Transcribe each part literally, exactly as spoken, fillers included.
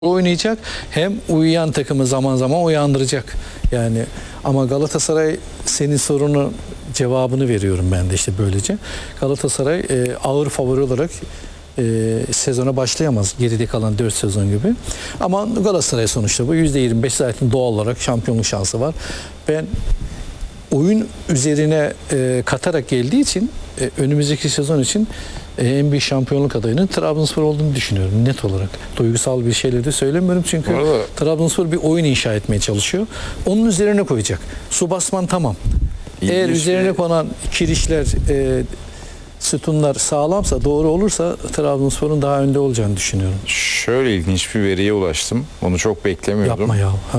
oynayacak, hem uyuyan takımı zaman zaman uyandıracak. Yani ama Galatasaray, senin sorunun cevabını veriyorum ben de işte böylece. Galatasaray e, ağır favori olarak e, sezona başlayamaz. Geride kalan dört sezon gibi. Ama Galatasaray sonuçta bu yüzde yirmi beş zaten doğal olarak şampiyonluk şansı var. Ben oyun üzerine e, katarak geldiği için e, önümüzdeki sezon için e, en büyük şampiyonluk adayının Trabzonspor olduğunu düşünüyorum net olarak. Duygusal bir şeyleri de söylemiyorum çünkü arada... Trabzonspor bir oyun inşa etmeye çalışıyor. Onun üzerine koyacak. Su basman tamam. İlginç. Eğer üzerine bir... konan kirişler, e, sütunlar sağlamsa, doğru olursa Trabzonspor'un daha önde olacağını düşünüyorum. Şöyle ilginç bir veriye ulaştım. Onu çok beklemiyordum. Yapma ya. Ha.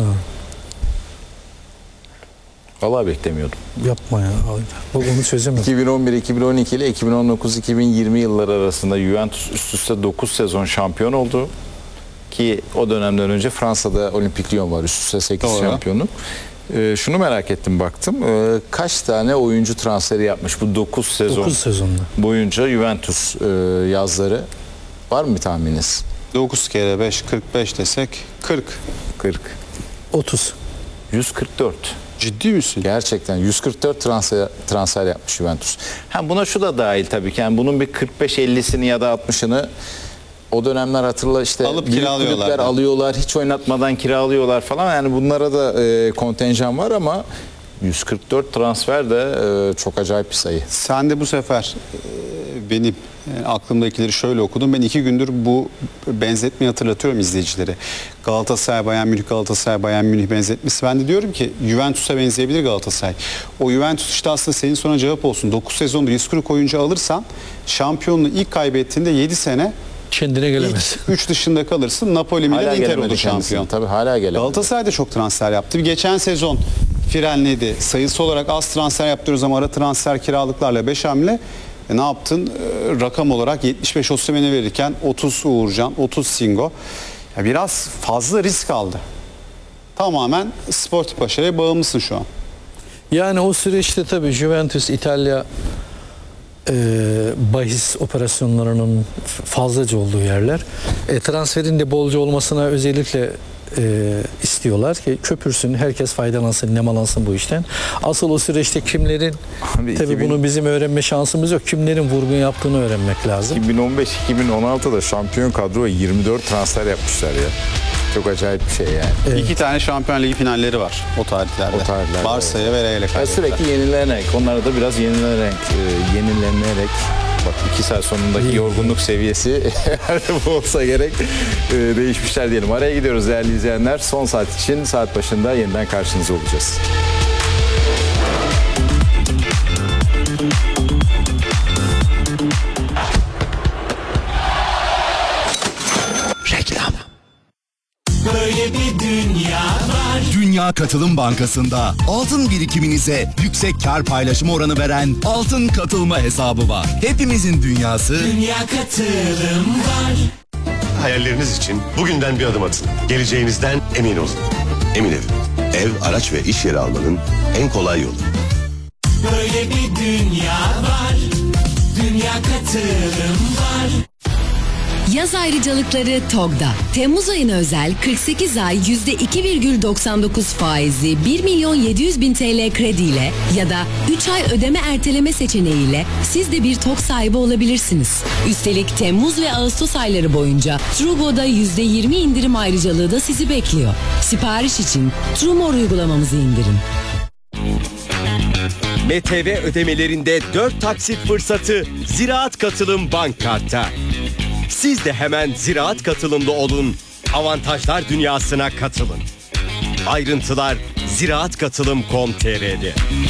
Vallahi beklemiyordum. Yapma ya. Bak onu çözemem. iki bin on bir iki bin on iki ile iki bin on dokuz iki bin yirmi yılları arasında Juventus üst üste dokuz sezon şampiyon oldu. Ki o dönemden önce Fransa'da Olimpik Lyon var. Üst üste sekiz şampiyonluk. Ee, şunu merak ettim, baktım. Ee, kaç tane oyuncu transferi yapmış bu dokuz sezon dokuz sezonda boyunca Juventus e, yazları? Var mı bir tahmininiz? dokuz kere beş, kırk beş desek kırk. kırk. otuz. yüz kırk dört. Ciddi misin? Gerçekten yüz kırk dört transfer, transfer yapmış Juventus. Ha, buna şu da dahil tabii ki. Yani bunun bir kırk beş ellisini ya da altmışını o dönemler hatırla işte alıp büyük kiralıyorlar. kulüpler alıyorlar, hiç oynatmadan kiralıyorlar falan. Yani bunlara da e, kontenjan var ama yüz kırk dört transfer de e, çok acayip bir sayı. Sen de bu sefer e, benim e, aklımdakileri şöyle okudum. Ben iki gündür bu benzetmeyi hatırlatıyorum izleyicilere. Galatasaray, Bayern Münih, Galatasaray, Bayern Münih benzetmesi. Ben de diyorum ki Juventus'a benzeyebilir Galatasaray. O Juventus işte aslında senin sonra cevap olsun. dokuz sezonda yüz kırk oyuncu alırsan şampiyonluğu ilk kaybettiğinde yedi sene kendine gelemez. üç dışında kalırsın. Napoli, Milan, Inter oldu şampiyon. Tabii hala gelemedi. Galatasaray da çok transfer yaptı. Geçen sezon frenledi. Sayısı olarak az transfer yaptırıyoruz ama ara transfer kiralıklarla beş hamle. E ne yaptın? E, rakam olarak yetmiş beş Osimhen'e verirken otuz Uğurcan, otuz Singo. Ya biraz fazla risk aldı. Tamamen sportif başarıya bağımlısın şu an. Yani o süreçte tabii Juventus, İtalya e, bahis operasyonlarının fazlaca olduğu yerler. E, transferin de bolca olmasına özellikle e, istiyorlar ki köpürsün, herkes faydalansın, nemalansın bu işten. Asıl o süreçte kimlerin, Abi, tabii iki bin... bunu bizim öğrenme şansımız yok. Kimlerin vurgun yaptığını öğrenmek lazım. iki bin on beş iki bin on altıda şampiyon kadroya yirmi dört transfer yapmışlar ya. Çok acayip bir şey yani. Evet. İki tane Şampiyon Ligi finalleri var o tarihlerde. O tarihlerde Barça'ya evet. ve Real'e kaybettiler. Sürekli yenilenerek, onları da biraz yenilenerek, e, yenilenerek bak iki saat sonundaki İyi. yorgunluk seviyesi bu olsa gerek e, değişmişler diyelim. Araya gidiyoruz değerli izleyenler. Son saat için saat başında yeniden karşınızda olacağız. Reklam. Böyle bir dünya var. Dünya Katılım Bankası'nda altın birikiminize yüksek kar paylaşımı oranı veren altın katılma hesabı var. Hepimizin dünyası Dünya Katılım var. Hayalleriniz için bugünden bir adım atın. Geleceğinizden emin olun. Emin Ev. Ev, araç ve iş yeri almanın en kolay yolu. Böyle bir dünya var. Dünya Katılım var. Yaz ayrıcalıkları TOG'da. Temmuz ayına özel kırk sekiz ay yüzde iki virgül doksan dokuz faizli bir milyon yedi yüz bin T L krediyle ya da üç ay ödeme erteleme seçeneğiyle siz de bir TOG sahibi olabilirsiniz. Üstelik Temmuz ve Ağustos ayları boyunca Trugo'da yüzde yirmi indirim ayrıcalığı da sizi bekliyor. Sipariş için Trumor uygulamamızı indirin. M T V ödemelerinde dört taksit fırsatı Ziraat Katılım Bank Kart'ta. Siz de hemen Ziraat Katılımlı olun, avantajlar dünyasına katılın. Ayrıntılar ziraat katılım nokta com nokta t r'de.